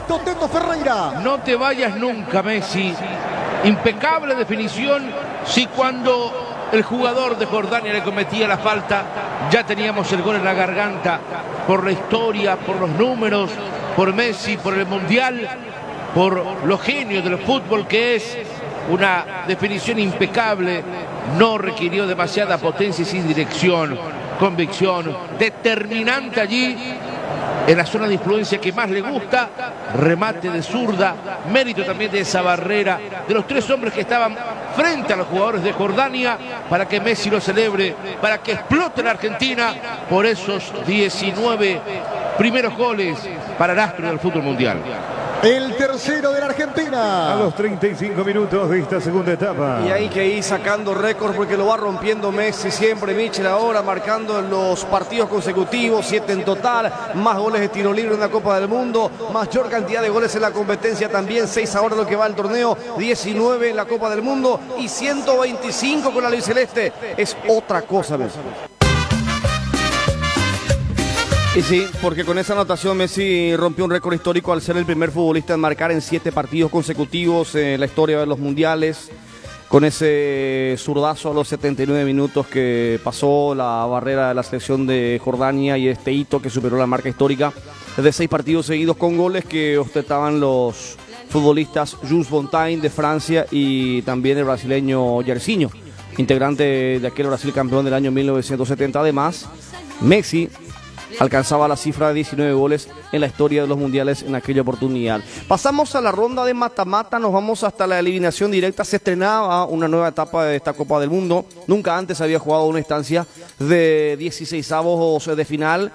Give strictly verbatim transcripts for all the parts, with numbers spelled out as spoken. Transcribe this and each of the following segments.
Ernesto Tendo Ferreira. No te vayas nunca, Messi. Impecable definición. Si cuando el jugador de Jordania le cometía la falta, ya teníamos el gol en la garganta, por la historia, por los números, por Messi, por el Mundial, por los genios del fútbol, que es una definición impecable. No requirió demasiada potencia y sin dirección, convicción, determinante allí, en la zona de influencia que más le gusta, remate de zurda, mérito también de esa barrera, de los tres hombres que estaban frente a los jugadores de Jordania, para que Messi lo celebre, para que explote la Argentina por esos diecinueve primeros goles para el astro del fútbol mundial. El tercero de la Argentina. A los treinta y cinco minutos de esta segunda etapa. Y hay que ir sacando récords porque lo va rompiendo Messi siempre. Michel ahora marcando en los partidos consecutivos, siete en total. Más goles de tiro libre en la Copa del Mundo. Mayor cantidad de goles en la competencia también. seis ahora lo que va el torneo. diecinueve en la Copa del Mundo. Y ciento veinticinco con la albiceleste. Es otra cosa, Messi. Y sí, porque con esa anotación Messi rompió un récord histórico al ser el primer futbolista en marcar en siete partidos consecutivos en la historia de los mundiales. Con ese zurdazo a los setenta y nueve minutos que pasó la barrera de la selección de Jordania, y este hito que superó la marca histórica de seis partidos seguidos con goles que ostentaban los futbolistas Jules Fontaine de Francia y también el brasileño Jairzinho, integrante de aquel Brasil campeón del año mil novecientos setenta. Además, Messi alcanzaba la cifra de diecinueve goles en la historia de los mundiales en aquella oportunidad. Pasamos a la ronda de mata-mata, nos vamos hasta la eliminación directa. Se estrenaba una nueva etapa de esta Copa del Mundo. Nunca antes había jugado una instancia de dieciseisavos de final.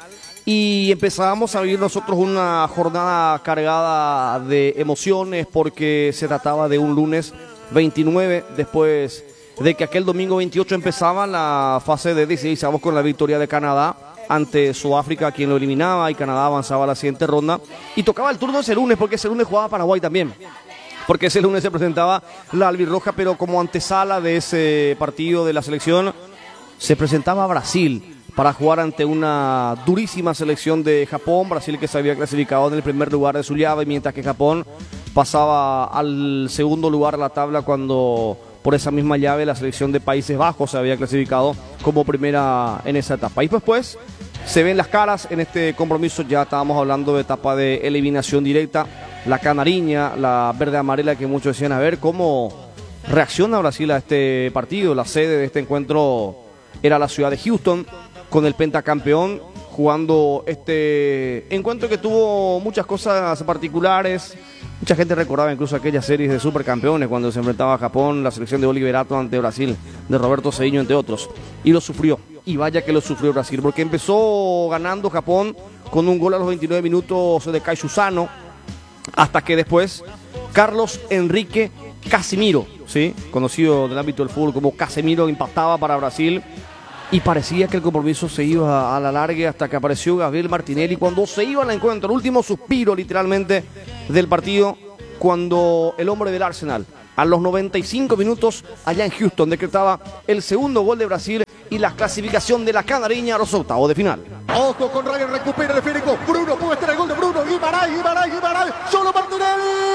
Y empezábamos a vivir nosotros una jornada cargada de emociones, porque se trataba de un lunes veintinueve, después de que aquel domingo veintiocho empezaba la fase de dieciseisavos con la victoria de Canadá ante Sudáfrica, quien lo eliminaba, y Canadá avanzaba a la siguiente ronda. Y tocaba el turno ese lunes, porque ese lunes jugaba Paraguay también, porque ese lunes se presentaba la albirroja, pero como antesala de ese partido de la selección se presentaba Brasil para jugar ante una durísima selección de Japón. Brasil, que se había clasificado en el primer lugar de su llave, mientras que Japón pasaba al segundo lugar de la tabla, cuando por esa misma llave la selección de Países Bajos se había clasificado como primera en esa etapa. Y después se ven las caras en este compromiso. Ya estábamos hablando de etapa de eliminación directa. La canariña, la verde-amarela, que muchos decían, a ver cómo reacciona Brasil a este partido. La sede de este encuentro era la ciudad de Houston, con el pentacampeón jugando este encuentro que tuvo muchas cosas particulares. Mucha gente recordaba incluso aquellas series de supercampeones cuando se enfrentaba a Japón, la selección de Oliver Ato ante Brasil, de Roberto Cediño, entre otros. Y lo sufrió, y vaya que lo sufrió Brasil, porque empezó ganando Japón con un gol a los veintinueve minutos de Kai Suzano, hasta que después Carlos Enrique Casimiro, ¿sí?, conocido del ámbito del fútbol como Casemiro, impactaba para Brasil. Y parecía que el compromiso se iba a la larga, hasta que apareció Gabriel Martinelli cuando se iba al encuentro, el último suspiro literalmente del partido, cuando el hombre del Arsenal, a los noventa y cinco minutos allá en Houston, decretaba el segundo gol de Brasil y la clasificación de la canariña a los octavos de final. Ojo con Ryan, recupera el esférico. Bruno, puede estar el gol de Bruno. Guimarães, Guimarães, Guimarães. Solo Martinelli.